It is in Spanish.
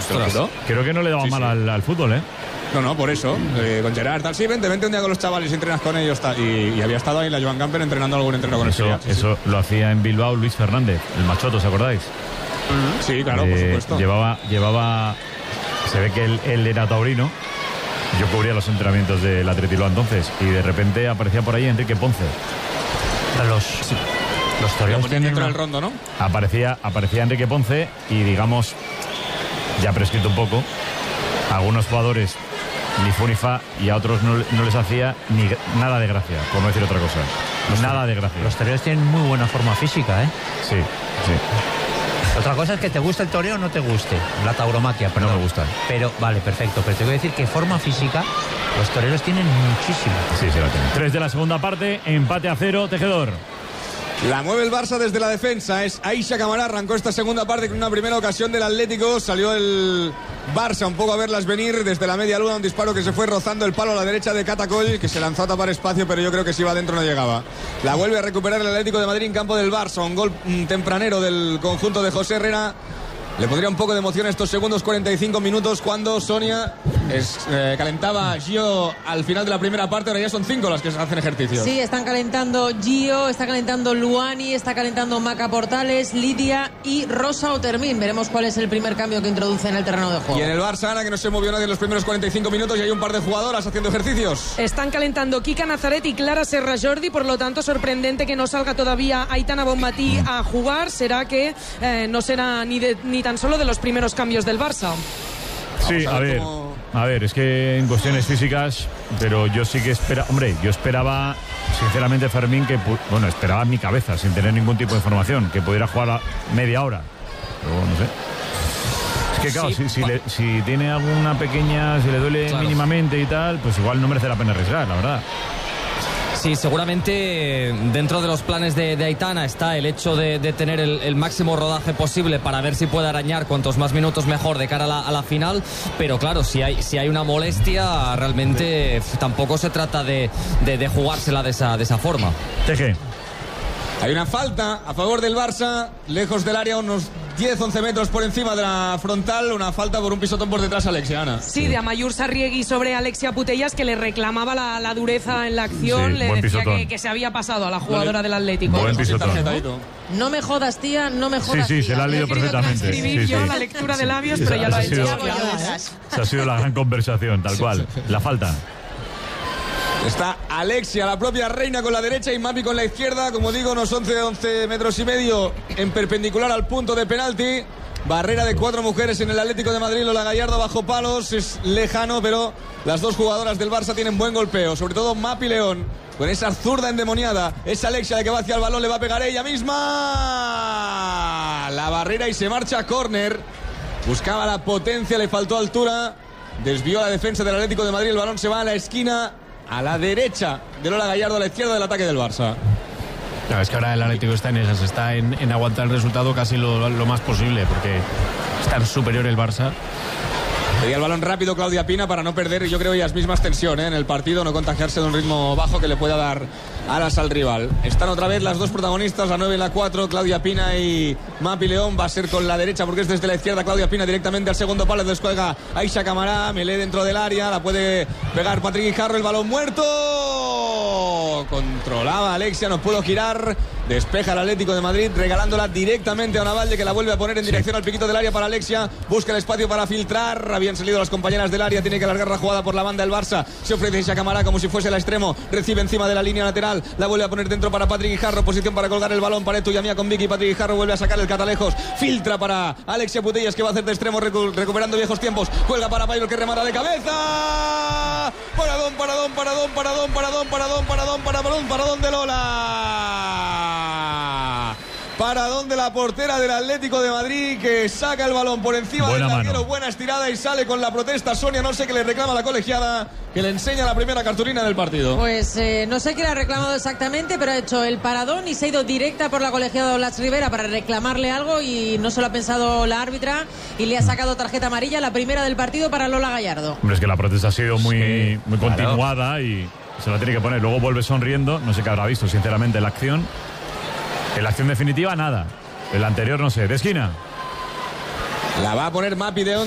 Creo que no le daba mal al fútbol, ¿eh? No, por eso. Con Gerard, tal. Sí, vente un día con los chavales y entrenas con ellos. Y había estado ahí la Joan Gamper entrenando a algún entrenador con el Eso lo hacía en Bilbao Luis Fernández, el machoto, ¿os acordáis? Sí, claro, por supuesto. Llevaba. Se ve que él era taurino. Yo cubría los entrenamientos del Athletic Bilbao entonces. Y de repente aparecía por ahí Enrique Ponce. Los toreros tienen dentro del rondo, ¿no? Aparecía Enrique Ponce y, digamos, ya prescrito un poco, a algunos jugadores ni fu ni fa y a otros no les hacía ni nada de gracia, por no decir otra cosa. Nada de gracia. Los toreros tienen muy buena forma física, ¿eh? Sí. Otra cosa es que te guste el toreo o no te guste. La tauromaquia, perdón. No me gusta. Pero, vale, perfecto. Pero te voy a decir que forma física los toreros tienen muchísima. Sí, la tienen. 3 de la segunda parte, empate a 0, Tejedor. La mueve el Barça desde la defensa. Es Aisha Camará. Arrancó esta segunda parte con una primera ocasión del Atlético. Salió el Barça un poco a verlas venir desde la media luna. Un disparo que se fue rozando el palo a la derecha de Catacol, que se lanzó a tapar espacio, pero yo creo que si iba adentro no llegaba. La vuelve a recuperar el Atlético de Madrid en campo del Barça. Un gol tempranero del conjunto de José Herrera. Le pondría un poco de emoción estos segundos 45 minutos cuando Sonia calentaba a Gio al final de la primera parte. Ahora ya son 5 las que hacen ejercicios. Sí, están calentando Gio, está calentando Luani, está calentando Maca Portales, Lidia y Rosa Otermin. Veremos cuál es el primer cambio que introduce en el terreno de juego. Y en el Barça, Ana, que no se movió nadie en los primeros 45 minutos y hay un par de jugadoras haciendo ejercicios. Están calentando Kika Nazaret y Clara Serra Jordi, por lo tanto sorprendente que no salga todavía Aitana Bonmatí a jugar. Será que no será ni tan solo de los primeros cambios del Barça. Sí, a ver, es que en cuestiones físicas, pero yo sí que yo esperaba, sinceramente, Fermín, esperaba en mi cabeza, sin tener ningún tipo de información, que pudiera jugar a media hora, pero no sé. Es que claro, si tiene alguna pequeña, si le duele mínimamente y tal, pues igual no merece la pena arriesgar, la verdad. Sí, seguramente dentro de los planes de Aitana está el hecho de tener el máximo rodaje posible para ver si puede arañar cuantos más minutos mejor de cara a la final, pero claro, si hay una molestia, realmente tampoco se trata de jugársela de esa forma. Teje. Hay una falta a favor del Barça, lejos del área, unos 10-11 metros por encima de la frontal, una falta por un pisotón por detrás, Alexia, Ana. Sí, de Amayur Sarriegui sobre Alexia Putellas, que le reclamaba la dureza en la acción, le decía que se había pasado a la jugadora del Atlético. Buen pisotón. No me jodas, tía, no me jodas. Sí, se la ha leído perfectamente. Escribir yo la lectura de labios, pero ya lo ha hecho. Esa ha sido la gran conversación, tal cual. La falta. Está Alexia, la propia reina, con la derecha y Mapi con la izquierda. Como digo, unos 11 metros y medio en perpendicular al punto de penalti. Barrera de 4 mujeres en el Atlético de Madrid. Lola Gallardo bajo palos. Es lejano, pero las dos jugadoras del Barça tienen buen golpeo. Sobre todo Mapi León, con esa zurda endemoniada. Es Alexia la que va hacia el balón. Le va a pegar ella misma. La barrera y se marcha a córner. Buscaba la potencia, le faltó altura. Desvió la defensa del Atlético de Madrid. El balón se va a la esquina, a la derecha de Lola Gallardo, a la izquierda del ataque del Barça. Claro, es que ahora el Atlético está en esas, está en aguantar el resultado casi lo más posible, porque está superior el Barça. Pedía el balón rápido Claudia Pina para no perder, yo creo, ellas mismas tensión en el partido, no contagiarse de un ritmo bajo que le pueda dar alas al rival. Están otra vez las dos protagonistas, la 9 y la 4, Claudia Pina y Mapi León. Va a ser con la derecha porque es desde la izquierda. Claudia Pina directamente al segundo palo, descuelga Aisha Camará, Melé dentro del área, la puede pegar Patrick Guijarro, el balón muerto. Controlaba Alexia, no pudo girar. Despeja el Atlético de Madrid, regalándola directamente a Onavalde, que la vuelve a poner en dirección al piquito del área para Alexia. Busca el espacio para filtrar. Habían salido las compañeras del área. Tiene que alargar la jugada por la banda del Barça. Se ofrece Aisha Camará como si fuese el extremo. Recibe encima de la línea lateral. La vuelve a poner dentro para Patrick Guijarro. Posición para colgar el balón para Tuyamía con Vicky. Patrick Guijarro vuelve a sacar el catalejos. Filtra para Alexia Putellas, que va a hacer de extremo recuperando viejos tiempos. Cuelga para Pairo, que remata de cabeza. Paradón de Lola. Paradón de la portera del Atlético de Madrid, que saca el balón por encima del larguero. Buena estirada y sale con la protesta Sonia. No sé qué le reclama la colegiada, que le enseña la primera cartulina del partido. Pues no sé qué le ha reclamado exactamente, pero ha hecho el paradón y se ha ido directa por la colegiada Blas Rivera para reclamarle algo, y no se lo ha pensado la árbitra y le ha sacado tarjeta amarilla, la primera del partido para Lola Gallardo. Hombre, es que la protesta ha sido muy continuada y se la tiene que poner. Luego vuelve sonriendo. No sé qué habrá visto, sinceramente, la acción. En la acción definitiva, nada. El anterior, no sé. De esquina. La va a poner Mapi de